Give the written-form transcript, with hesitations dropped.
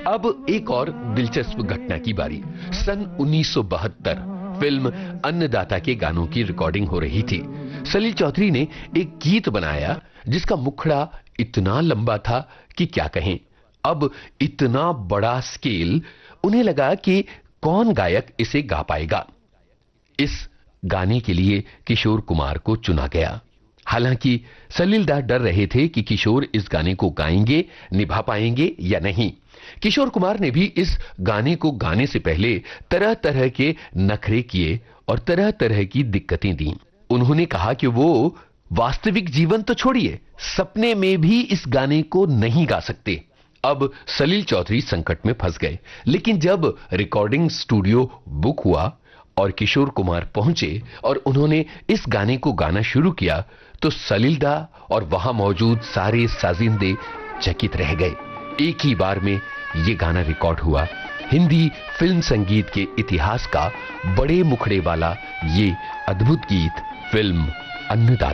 अब एक और दिलचस्प घटना की बारी। सन 1972 फिल्म अन्नदाता के गानों की रिकॉर्डिंग हो रही थी। सलील चौधरी ने एक गीत बनाया जिसका मुखड़ा इतना लंबा था कि क्या कहें। अब इतना बड़ा स्केल, उन्हें लगा कि कौन गायक इसे गा पाएगा। इस गाने के लिए किशोर कुमार को चुना गया। हालांकि सलील दा डर रहे थे कि किशोर इस गाने को गाएंगे, निभा पाएंगे या नहीं। किशोर कुमार ने भी इस गाने को गाने से पहले तरह तरह के नखरे किए और तरह तरह की दिक्कतें दी। उन्होंने कहा कि वो वास्तविक जीवन तो छोड़िए, सपने में भी इस गाने को नहीं गा सकते। अब सलील चौधरी संकट में फंस गए। लेकिन जब रिकॉर्डिंग स्टूडियो बुक हुआ और किशोर कुमार पहुंचे और उन्होंने इस गाने को गाना शुरू किया तो सलील दा और वहां मौजूद सारे साजिंदे चकित रह गए। एक ही बार में यह गाना रिकॉर्ड हुआ। हिंदी फिल्म संगीत के इतिहास का बड़े मुखड़े वाला ये अद्भुत गीत फिल्म अन्नदाता